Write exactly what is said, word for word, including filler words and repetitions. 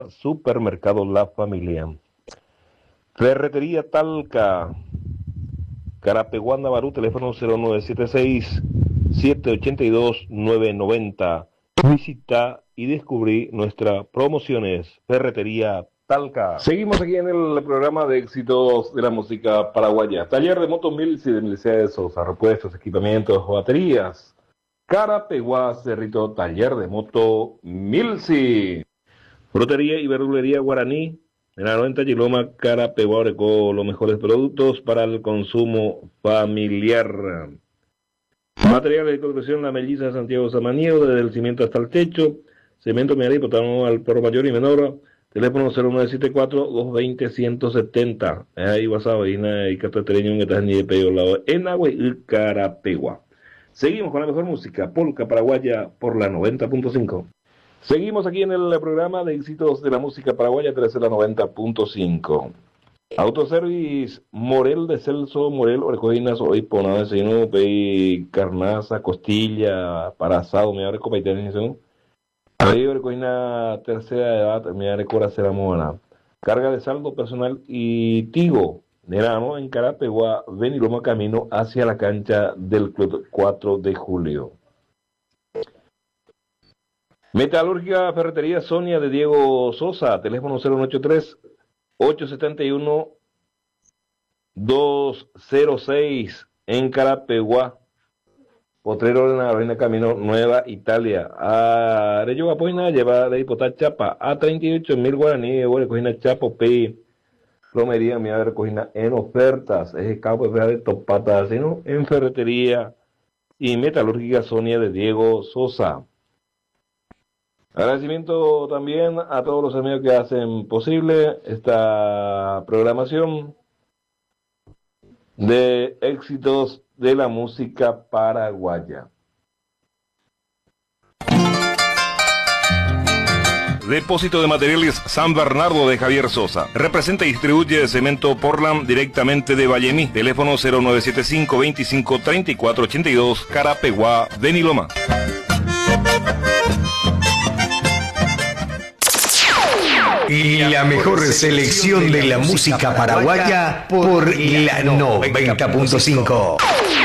Supermercado La Familia. Ferretería Talca, Carapeguá, Navarú, teléfono cero nueve siete seis, siete ocho dos, nueve nueve cero. Visita y descubrí nuestras promociones. Ferretería Talca. Seguimos aquí en el programa de éxitos de la música paraguaya. Taller de motos Milsi de Milicia de Sosa, repuestos, equipamientos, baterías. Carapeguá, Cerrito, taller de moto Milsi. Frutería y verdulería Guaraní, en la noventa Chiloma, Carapeguá, Orecó, los mejores productos para el consumo familiar. Materiales de construcción, La Melliza de Santiago Samaniego, desde el cimiento hasta el techo, cemento, mineral y potano al por mayor y menor, teléfono cero nueve siete cuatro, dos dos cero, uno siete cero. Ahí WhatsApp, y Catatereño, que está ni de peyo lado, en agua y Carapeguá. Seguimos con la mejor música, polka paraguaya por la noventa punto cinco. Seguimos aquí en el programa de éxitos de la música paraguaya, tres de la noventa punto cinco. Autoservice Morel de Celso, Morel, Orecoinas, hoy ponado de seno, pei carnaza, costilla, para asado, me abre copa y tenis, ¿no? Ahí Orecoina tercera edad, me abre cora será mona. Carga de saldo personal y Tigo, Nerano, en Carapeguá, Beniloma, camino hacia la cancha del Club cuatro de julio. Metalúrgica Ferretería Sonia de Diego Sosa, teléfono cero nueve ocho tres, ocho siete uno, dos cero seis en Carapeguá. Potrero en la Reina Camino Nueva Italia. Arello Apoina lleva de hipotar chapa a treinta y ocho mil guaraní, bueno, cogina chapo, pe, plomería, mi haber cogina en ofertas, es el campo de topata, sino en Ferretería y Metalúrgica Sonia de Diego Sosa. Agradecimiento también a todos los amigos que hacen posible esta programación de éxitos de la música paraguaya. Depósito de Materiales San Bernardo de Javier Sosa. Representa y distribuye cemento Portland directamente de Vallemí. Teléfono cero nueve siete cinco, veinticinco, treinta y cuatro ochenta y dos, Carapeguá, Beniloma. Y la mejor selección de la música paraguaya por la noventa punto cinco.